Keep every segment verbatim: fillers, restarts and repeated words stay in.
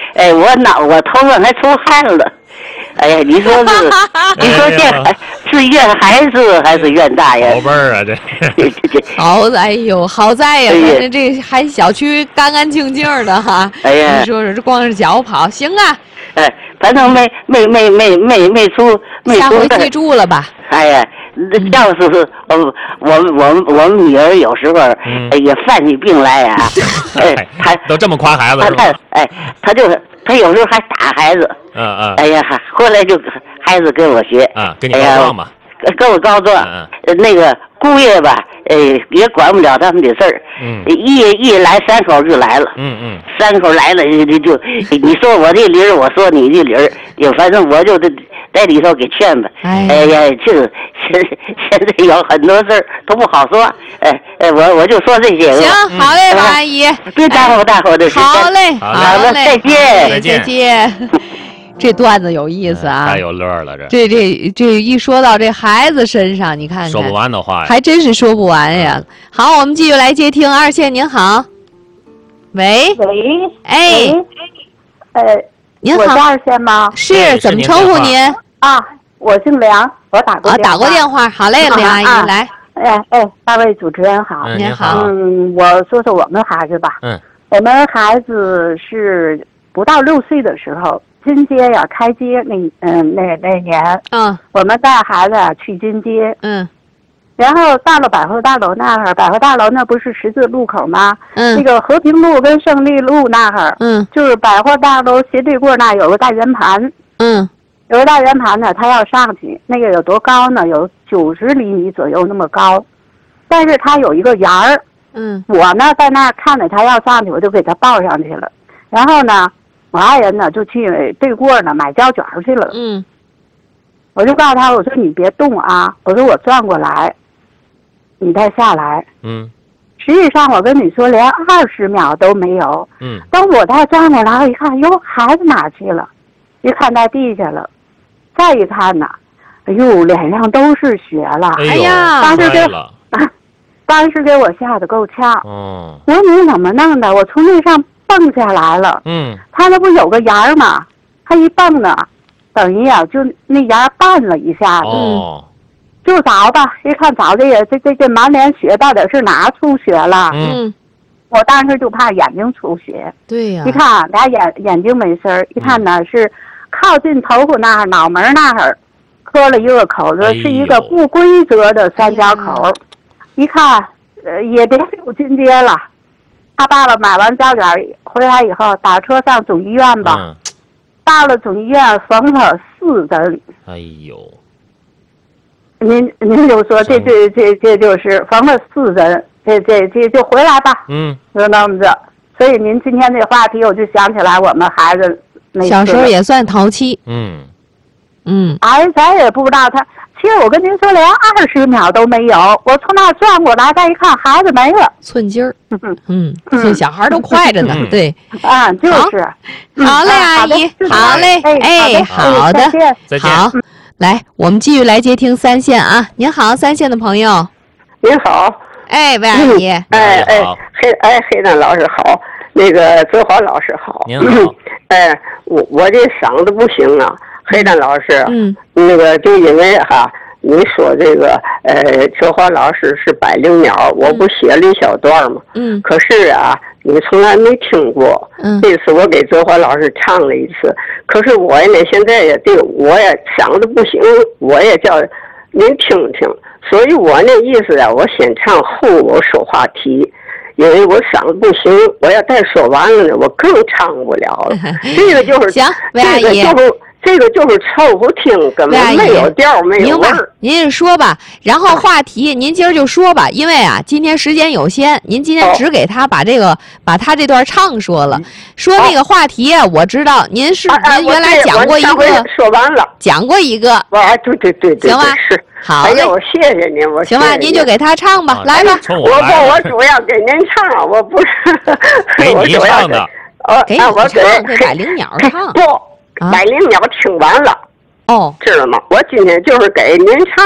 哎，我脑我头上还出汗了。哎呀，你说是，你说这还是怨孩子还是怨大人？ 宝贝儿啊，这好，哎呦，好在呀，反正这还小区干干净净的哈。 哎呀， 你说说，这光是脚跑，行啊。 哎，反正没没没没没没出没出。 下回记住了吧？ 哎呀，要是我我我我们女儿有时候也犯起病来呀， 哎，她都这么夸孩子是吧？ 哎，她就她有时候还打孩子。 嗯嗯。 哎呀，后来就孩子跟我学。 啊，跟你告状嘛。 跟我告状。 嗯嗯。那个姑爷吧，呃，也管不了他们的事儿。 嗯。 一一来三口就来了。 嗯嗯。 三口来了就就，你说我的理儿，我说你的理儿，就反正我就在在里头给劝吧。 哎呀，这个现现在有很多事儿都不好说。哎哎，我我就说这些个。 行，好嘞，王阿姨。 别耽误大伙的时间。 好嘞， 好嘞，再见， 再见， 再见。这段子有意思啊， 太有乐了，这这这这一说到这孩子身上，你看看说不完的话呀， 还真是说不完呀。好，我们继续来接听二线，您好，喂喂， 哎， 呃， 您好， 我是二线吗？ 是，怎么称呼您？ 啊，我姓梁，我打过啊，打过电话，好嘞，梁阿姨来。 哎哎，二位主持人好， 您好。 嗯，我说说我们孩子吧。 嗯， 我们孩子是不到六岁的时候。金街呀，开街那嗯那那年， 嗯， 我们带孩子啊去金街， 嗯， 然后到了百货大楼那儿，百货大楼那不是十字路口吗？ 嗯， 那个和平路跟胜利路那儿， 嗯， 就是百货大楼斜对过那有个大圆盘， 嗯， 有个大圆盘呢，他要上去，那个有多高呢？有九十厘米左右那么高，但是他有一个沿儿， 嗯， 我呢在那儿看着他要上去，我就给他抱上去了，然后呢。我爱人呢就去对过呢买胶卷去了， 嗯， 我就告诉他，我说你别动啊，我说我转过来，你再下来， 嗯， 实际上我跟你说连二十秒都没有， 嗯， 等我再转过来，我一看，哟，孩子哪去了？一看在地下了，再一看呢，哎呦，脸上都是血了， 哎呀， 当时给，当时给我吓得够呛， 哦， 我说你怎么弄的？我从那上。蹦下来了， 嗯， 他那不有个沿儿吗？他一蹦呢，等于啊，就那沿儿绊了一下子， 哦， 就早吧，一看早这也这这这满脸血，到底是哪出血了？ 嗯， 我当时就怕眼睛出血， 对呀、 啊，一看俩眼眼睛没事儿，一看呢、嗯、是靠近头发那儿脑门那儿磕了一个口子， 哎、 是一个不规则的三角口，哎、一看呃也别溜金街了。他爸爸买完胶卷回来以后，打车上总医院吧。 嗯、 到了总医院缝了四针。 哎呦！ 您您就说这这这这就是缝了四针，这这这就回来吧。 嗯， 就那么着。所以您今天这话题，我就想起来我们孩子那小时候也算淘气。 嗯嗯。 哎，咱也不知道他。其实我跟您说，连二十秒都没有。我从那转过来，再一看，孩子没了， 寸劲儿。嗯，这小孩都快着呢。 嗯、 对，啊，就是。 好嘞，阿姨，好嘞，哎，好的， 再见。 好，来，我们继续来接听三线啊。您好，三线的朋友。 您好。 哎，魏阿姨。 哎哎，黑哎黑蛋老师好，那个泽华老师好。 您好。 哎，我我这嗓子不行啊。黑蛋老师， 嗯， 那个就因为哈，你说这个呃，哲华老师是百灵鸟，我不写了一小段吗？ 嗯， 可是啊，你从来没听过。 嗯， 这次我给哲华老师唱了一次，可是我呢，现在也对我也嗓子不行，我也叫您听听，所以我那意思啊，我先唱后我说话题。因为我嗓子不行，我要再说完了呢，我更唱不了了。这个就是行，魏阿姨， 这个就是这个就是凑合听，根本没有调，没有味儿。 您是说吧，然后话题、啊、您今儿就说吧，因为啊，今天时间有限，您今天只给他把这个、哦、把他这段唱说了，说那个话题啊，我知道您是、 啊、 您原来讲过一个， 说完了， 讲过一个， 啊，对对对对， 行吧， 是。 好哎呀，我谢谢您，我行吧，您就给他唱吧， 啊、 来吧。 我不，我主要给您唱，我不是给你唱的， 哦， 给我给给百灵鸟唱。 不，百灵鸟听完了， 哦， 知道吗？我今天就是给您唱。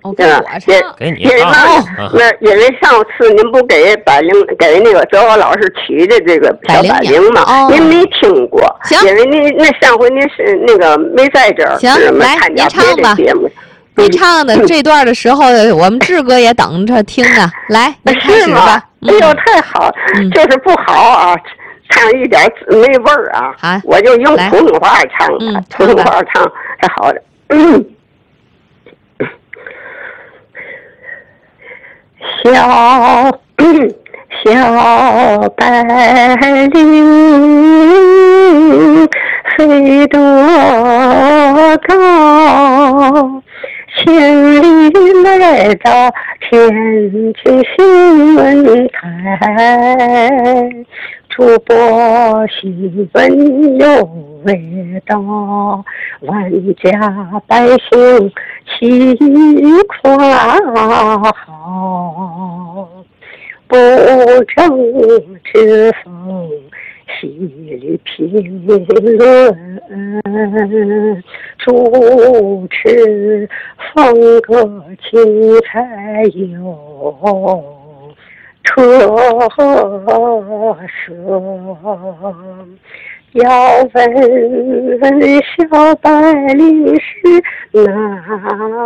哦，给对吧？ 我唱， 给你因为唱那那因为上次您不给百灵给那个哲华老师取的这个小百灵嘛， 哦、 您没听过， 行， 因为您那上回您是那个没在这儿， 行，来您唱吧。您唱的这段的时候，我们志哥也等着听呢。来，您开始吧。 哎呦，太好， 嗯、 就是不好啊。唱一点没味儿啊！ 好， 我就用普通话唱， 嗯、 普通话唱还好的。嗯，小小白灵飞多高，千里来到天津新闻台，主播新闻有味道，万家百姓齐夸好，不争之风犀利评论，主持风格精彩有特色，要问小白灵是哪